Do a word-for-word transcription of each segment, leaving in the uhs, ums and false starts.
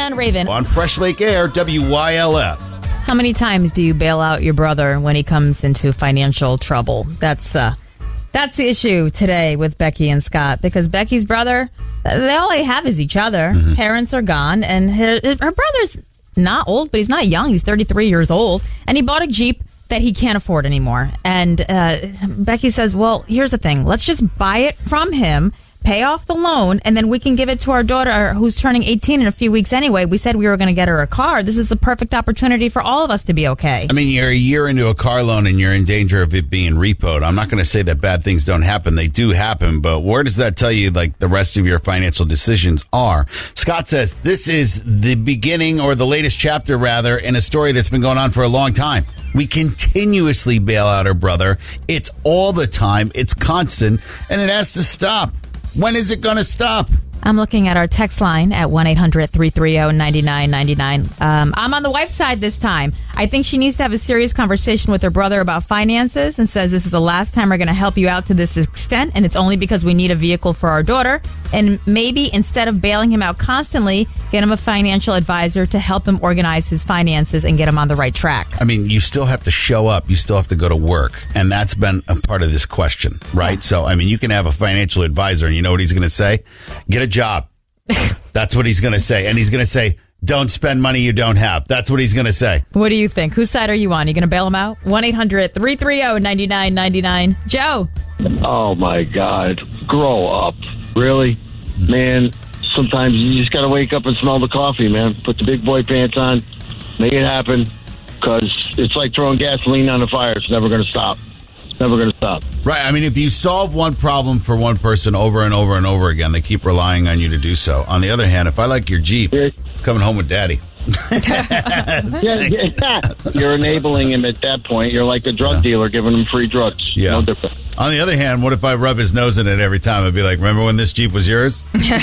on Raven. On Fresh Lake Air, W Y L F. How many times do you bail out your brother when he comes into financial trouble? That's uh, that's the issue today with Becky and Scott, because Becky's brother, they all they have is each other. Mm-hmm. Parents are gone, and her, her brother's not old, but he's not young. He's thirty-three years old, and he bought a Jeep that he can't afford anymore. And uh, Becky says, well, here's the thing. Let's just buy it from him, pay off the loan, and then we can give it to our daughter who's turning eighteen in a few weeks anyway. We said we were going to get her a car. This is a perfect opportunity for all of us to be okay. I mean, you're a year into a car loan and you're in danger of it being repoed. I'm not going to say that bad things don't happen. They do happen, but where does that tell you like the rest of your financial decisions are? Scott says this is the beginning, or the latest chapter rather, in a story that's been going on for a long time. We continuously bail out our brother. It's all the time. It's constant, and it has to stop. When is it going to stop? I'm looking at our text line at one eight hundred three three zero nine nine nine nine. Um, I'm on the wife's side this time. I think she needs to have a serious conversation with her brother about finances, and says this is the last time we're going to help you out to this extent, and it's only because we need a vehicle for our daughter. And maybe instead of bailing him out constantly, get him a financial advisor to help him organize his finances and get him on the right track. I mean, you still have to show up. You still have to go to work. And that's been a part of this question, right? Yeah. So, I mean, you can have a financial advisor, and you know what he's going to say? Get a job. That's what he's going to say. And he's going to say, don't spend money you don't have. That's what he's going to say. What do you think? Whose side are you on? Are you going to bail him out? one eight hundred three three zero nine nine nine nine. Joe. Oh, my God. Grow up. Really? Man, sometimes you just got to wake up and smell the coffee, man. Put the big boy pants on. Make it happen. Because it's like throwing gasoline on the fire. It's never going to stop. It's never going to stop. Right. I mean, if you solve one problem for one person over and over and over again, they keep relying on you to do so. On the other hand, if I like your Jeep, yeah. It's coming home with Daddy. yeah, yeah. You're enabling him at that point. You're like a drug yeah. dealer giving him free drugs. Yeah. No different. On the other hand, what if I rub his nose in it every time? I'd be like, remember when this Jeep was yours?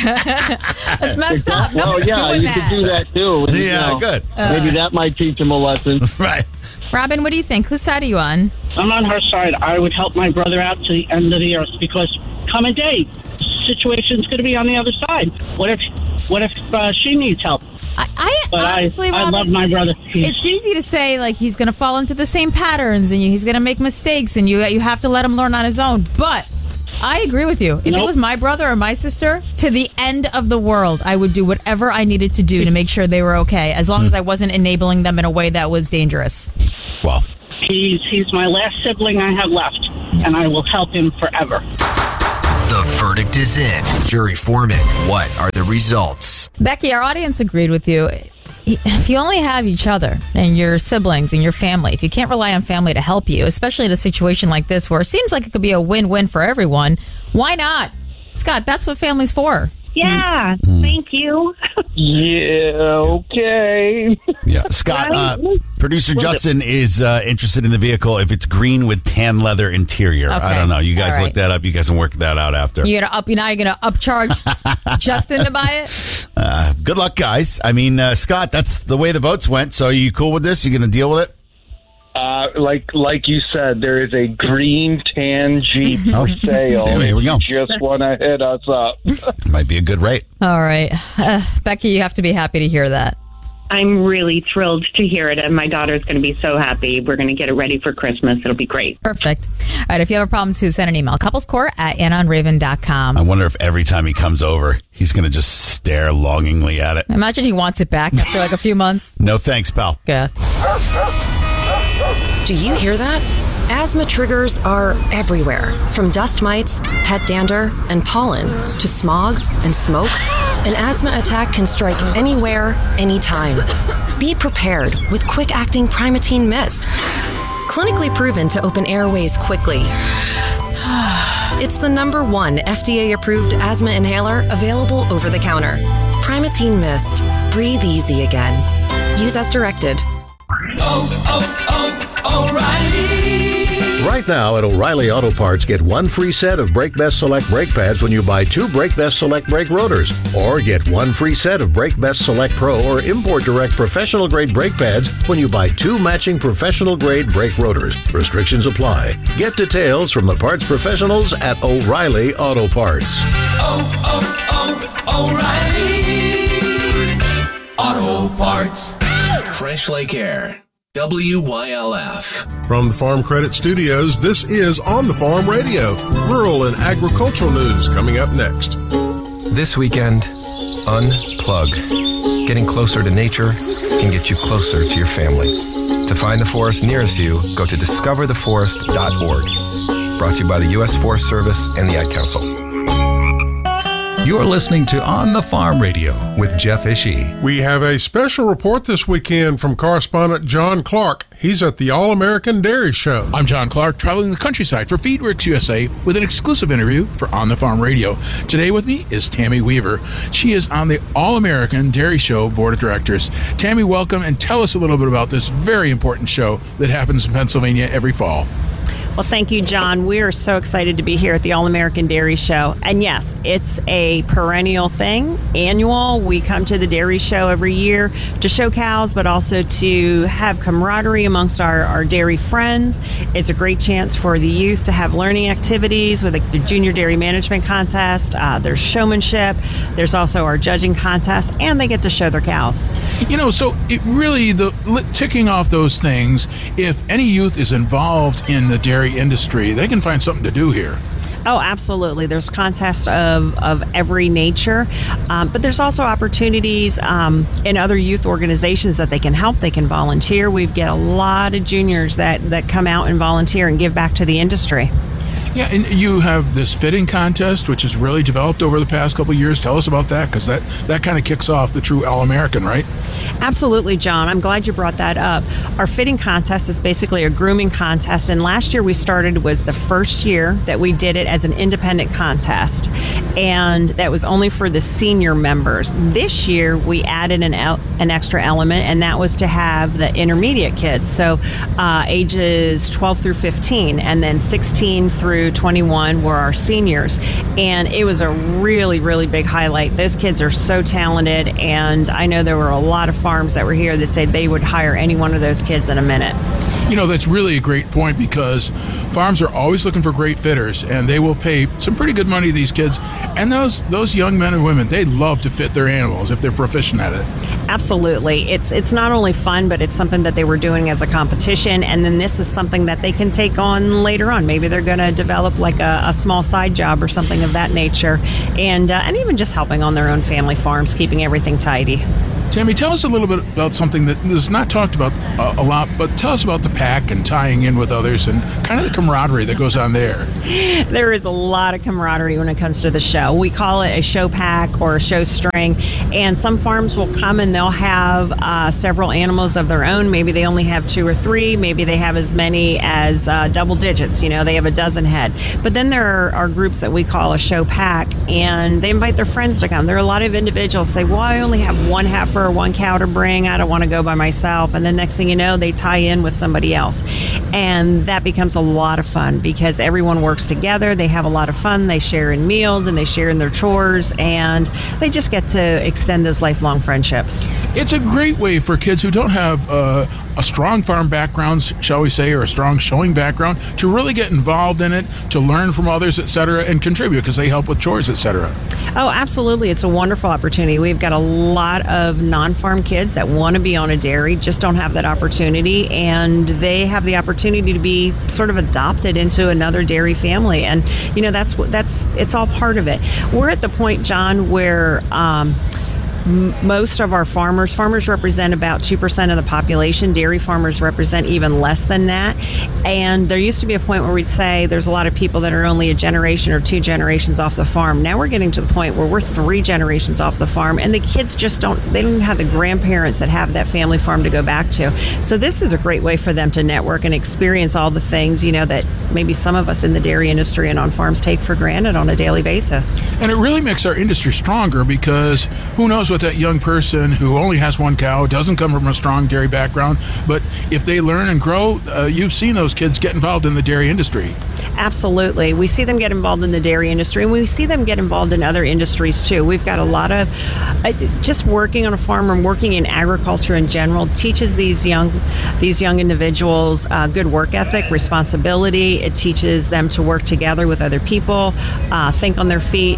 That's messed up. Well, Nobody's yeah, doing you that. could do that too. Yeah, you know, good. Uh, maybe that might teach him a lesson. Right. Robin, what do you think? Whose side are you on? I'm on her side. I would help my brother out to the end of the earth, because come a day, the situation's going to be on the other side. What if, what if uh, she needs help? I, I but honestly, I, Robin, I love my brother. He's, it's easy to say like he's going to fall into the same patterns and he's going to make mistakes, and you you have to let him learn on his own. But I agree with you. If nope. it was my brother or my sister, to the end of the world, I would do whatever I needed to do to make sure they were okay, as long as I wasn't enabling them in a way that was dangerous. Well, he's he's my last sibling I have left, and I will help him forever. The verdict is in. Jury foreman, what are the results? Becky, our audience agreed with you. If you only have each other and your siblings and your family, if you can't rely on family to help you, especially in a situation like this where it seems like it could be a win-win for everyone, why not? Scott, that's what family's for. Yeah, thank you. Yeah, okay. Yeah, Scott, uh, producer Justin is uh, interested in the vehicle if it's green with tan leather interior. Okay. I don't know. You guys All right. look that up. You guys can work that out after. You're gonna up. Now you're gonna upcharge Justin to buy it. Uh, good luck, guys. I mean, uh, Scott, that's the way the votes went. So, are you cool with this? You going to deal with it? Uh, like like you said, there is a green tan Jeep for sale. Here we go. You just want to hit us up. Might be a good rate. All right, uh, Becky, you have to be happy to hear that. I'm really thrilled to hear it, and my daughter's going to be so happy. We're going to get it ready for Christmas. It'll be great. Perfect. All right, if you have a problem, too, send an email. couplescourt at anna on raven dot com. I wonder if every time he comes over, he's going to just stare longingly at it. Imagine he wants it back after like a few months. No thanks, pal. Yeah. Do you hear that? Asthma triggers are everywhere, from dust mites, pet dander, and pollen, to smog and smoke. An asthma attack can strike anywhere, anytime. Be prepared with quick-acting Primatene Mist. Clinically proven to open airways quickly. It's the number one F D A-approved asthma inhaler available over the counter. Primatene Mist. Breathe easy again. Use as directed. Oh, oh, oh, O'Reilly. Right now at O'Reilly Auto Parts, get one free set of Brake Best Select brake pads when you buy two Brake Best Select brake rotors. Or get one free set of Brake Best Select Pro or Import Direct professional grade brake pads when you buy two matching professional grade brake rotors. Restrictions apply. Get details from the parts professionals at O'Reilly Auto Parts. Oh, oh, oh, O'Reilly Auto Sports. Fresh Lake Air. W Y L F. From the Farm Credit Studios, this is On the Farm Radio. Rural and agricultural news coming up next. This weekend, unplug. Getting closer to nature can get you closer to your family. To find the forest nearest you, go to discover the forest dot org. Brought to you by the U S Forest Service and the Ad Council. You're listening to On the Farm Radio with Jeff Ishii. We have a special report this weekend from correspondent John Clark. He's at the All-American Dairy Show. I'm John Clark, traveling the countryside for Feedworks U S A with an exclusive interview for On the Farm Radio. Today with me is Tammy Weaver. She is on the All-American Dairy Show Board of Directors. Tammy, welcome, and tell us a little bit about this very important show that happens in Pennsylvania every fall. Well, thank you, John. We are so excited to be here at the All-American Dairy Show. And yes, it's a perennial thing, annual. We come to the dairy show every year to show cows, but also to have camaraderie amongst our, our dairy friends. It's a great chance for the youth to have learning activities with the Junior Dairy Management Contest. Uh, there's showmanship. There's also our judging contest, and they get to show their cows. You know, so it really, the ticking off those things, if any youth is involved in the dairy industry, they can find something to do here. Oh, absolutely. There's contests of, of every nature, um, but there's also opportunities um, in other youth organizations that they can help. They can volunteer. We get a lot of juniors that, that come out and volunteer and give back to the industry. Yeah, and you have this fitting contest, which has really developed over the past couple of years. Tell us about that, because that, that kind of kicks off the true All-American, right? Absolutely, John. I'm glad you brought that up. Our fitting contest is basically a grooming contest, and last year we started was the first year that we did it as an independent contest, and that was only for the senior members. This year we added an el- an extra element, and that was to have the intermediate kids, so uh, ages twelve through fifteen, and then sixteen through twenty-one were our seniors, and it was a really, really big highlight. Those kids are so talented, and I know there were a lot of farms that were here that said they would hire any one of those kids in a minute. You know, that's really a great point, because farms are always looking for great fitters, and they will pay some pretty good money to these kids. And those those young men and women, they love to fit their animals if they're proficient at it. Absolutely. It's it's not only fun, but it's something that they were doing as a competition, and then this is something that they can take on later on. Maybe they're going to develop like a, a small side job or something of that nature, and uh, and even just helping on their own family farms, keeping everything tidy. Tammy, tell us a little bit about something that is not talked about uh, a lot, but tell us about the pack and tying in with others and kind of the camaraderie that goes on there. There is a lot of camaraderie when it comes to the show. We call it a show pack or a show string, and some farms will come and they'll have uh, several animals of their own. Maybe they only have two or three. Maybe they have as many as uh, double digits. You know, they have a dozen head. But then there are, are groups that we call a show pack, and they invite their friends to come. There are a lot of individuals say, well, I only have one heifer or one cow to bring. I don't want to go by myself. And then next thing you know, they tie in with somebody else. And that becomes a lot of fun because everyone works together. They have a lot of fun. They share in meals and they share in their chores, and they just get to extend those lifelong friendships. It's a great way for kids who don't have uh, a strong farm background, shall we say, or a strong showing background, to really get involved in it, to learn from others, et cetera, and contribute because they help with chores, et cetera. Oh, absolutely. It's a wonderful opportunity. We've got a lot of non-farm kids that want to be on a dairy, just don't have that opportunity, and they have the opportunity to be sort of adopted into another dairy family. And, you know, that's that's it's all part of it. We're at the point, John, where um, most of our farmers, farmers represent about two percent of the population. Dairy farmers represent even less than that. And there used to be a point where we'd say there's a lot of people that are only a generation or two generations off the farm. Now we're getting to the point where we're three generations off the farm, and the kids just don't, they don't have the grandparents that have that family farm to go back to. So this is a great way for them to network and experience all the things, you know, that maybe some of us in the dairy industry and on farms take for granted on a daily basis. And it really makes our industry stronger because who knows what that young person who only has one cow, doesn't come from a strong dairy background, but if they learn and grow, uh, you've seen those kids get involved in the dairy industry. Absolutely. We see them get involved in the dairy industry, and we see them get involved in other industries too. We've got a lot of uh, just working on a farm and working in agriculture in general teaches these young these young individuals uh, good work ethic, responsibility. It teaches them to work together with other people, uh, think on their feet,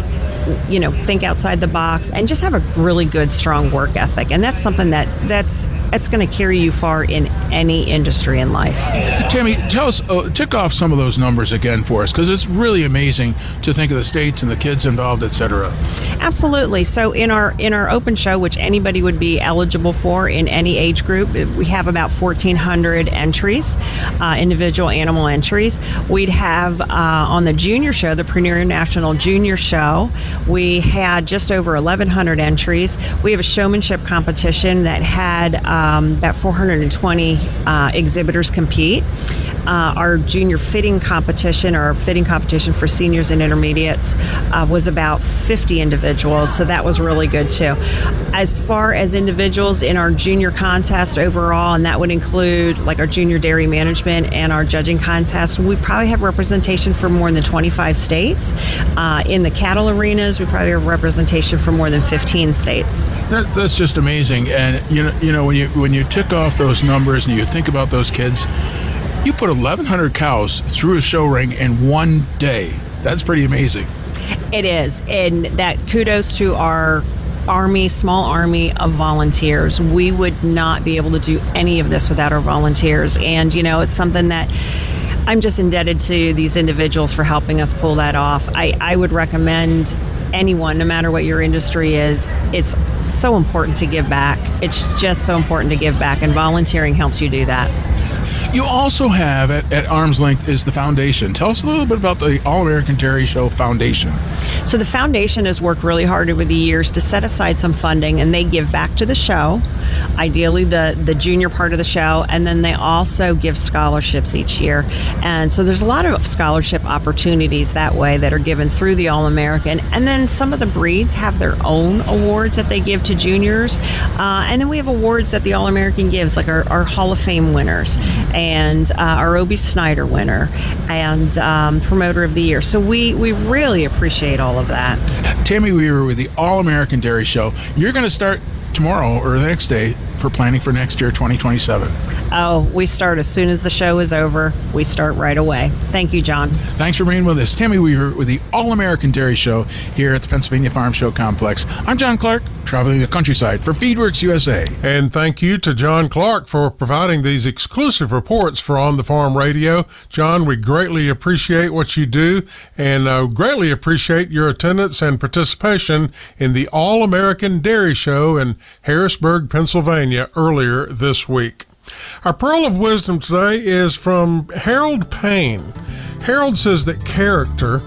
you know, think outside the box, and just have a really good, strong work ethic. And that's something that that's that's going to carry you far in any industry in life. Tammy, tell us, uh, tick off some of those numbers again for us, because it's really amazing to think of the states and the kids involved, et cetera. Absolutely. So in our in our open show, which anybody would be eligible for in any age group, we have about fourteen hundred entries, uh, individual animal entries. We'd have uh, on the junior show, the Premier National Junior Show, we had just over eleven hundred entries. We have a showmanship competition that had um, about four hundred twenty uh, exhibitors compete. Uh, our junior fitting competition, or fitting competition for seniors and intermediates, uh, was about fifty individuals, so that was really good too. As far as individuals in our junior contest overall, and that would include like our junior dairy management and our judging contest, we probably have representation for more than twenty-five states. Uh, in the cattle arenas, we probably have representation for more than fifteen states. That, that's just amazing. And you know, you know, when you when you tick off those numbers and you think about those kids, you put eleven hundred cows through a show ring in one day. That's pretty amazing. It is, and that kudos to our army, small army of volunteers. We would not be able to do any of this without our volunteers. And, you know, it's something that I'm just indebted to these individuals for helping us pull that off. I, I would recommend anyone, no matter what your industry is, it's so important to give back. It's just so important to give back, and volunteering helps you do that. You also have at, at arm's length is the foundation. Tell us a little bit about the All-American Dairy Show Foundation. So the foundation has worked really hard over the years to set aside some funding, and they give back to the show, ideally the, the junior part of the show, and then they also give scholarships each year. And so there's a lot of scholarship opportunities that way that are given through the All-American. And then some of the breeds have their own awards that they give to juniors. Uh, and then we have awards that the All-American gives, like our, our Hall of Fame winners, and uh, our Obie Snyder winner, and um, Promoter of the Year. So we, we really appreciate all of that. Tammy Weaver with the All-American Dairy Show. You're going to start tomorrow or the next day for planning for next year, twenty twenty-seven. Oh, we start as soon as the show is over. We start right away. Thank you, John. Thanks for being with us. Tammy Weaver with the All-American Dairy Show here at the Pennsylvania Farm Show Complex. I'm John Clark, traveling the countryside for FeedWorks U S A. And thank you to John Clark for providing these exclusive reports for On the Farm Radio. John, we greatly appreciate what you do, and uh, greatly appreciate your attendance and participation in the All-American Dairy Show in Harrisburg, Pennsylvania, earlier this week. Our pearl of wisdom today is from Harold Payne. Harold says that character,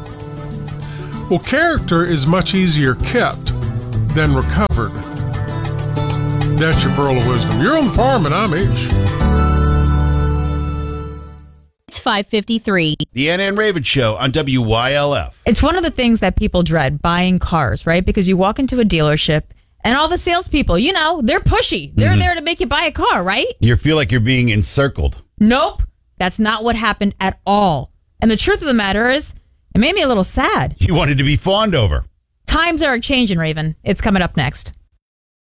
well, character is much easier kept than recovered. That's your pearl of wisdom. You're on the farm, and I'm Ish. It's five fifty-three. The Ann Ann Raven Show on W Y L F. It's one of the things that people dread, buying cars, right? Because you walk into a dealership, and all the salespeople, you know, they're pushy. They're mm-hmm. there to make you buy a car, right? You feel like you're being encircled. Nope. That's not what happened at all. And the truth of the matter is, it made me a little sad. You wanted to be fawned over. Times are changing, Raven. It's coming up next.